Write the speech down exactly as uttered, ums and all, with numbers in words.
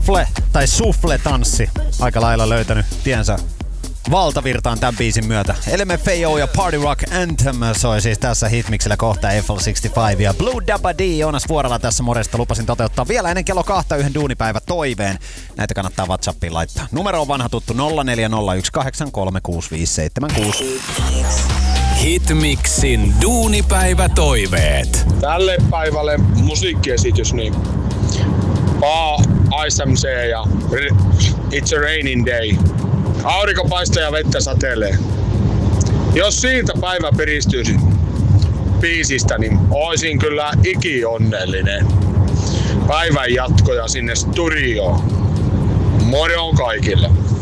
Fle, tai Souffle-tanssi aika lailla löytänyt tiensä valtavirtaan tämän biisin myötä. L M F A O ja Party Rock Anthem soi siis tässä Hitmixillä kohta F L kuusikymmentäviisi ja Blue Dabba D. Joonas Vuorala tässä morjesta. Lupasin toteuttaa vielä ennen kello kahta yhden duunipäivä toiveen. Näitä kannattaa WhatsAppiin laittaa. Numero on vanha tuttu nolla neljä nolla yksi kahdeksan kolme kuusi viisi seitsemän kuusi. Hitmixin duunipäivä toiveet. Tälle päivälle musiikkiesitys, niin A, I M C ja It's a Raining Day. Aurinko paistaa ja vettä satelee. Jos siitä päivä piristyisi biisistä, niin oisin kyllä ikionnellinen. Päivän jatkoja sinne studioon. Moro kaikille!